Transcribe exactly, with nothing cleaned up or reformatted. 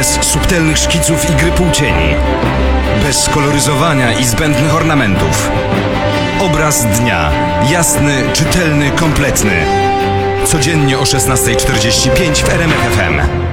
Bez subtelnych szkiców i gry półcieni. Bez koloryzowania i zbędnych ornamentów. Obraz dnia. Jasny, czytelny, kompletny. Codziennie o szesnasta czterdzieści pięć w R M F F M.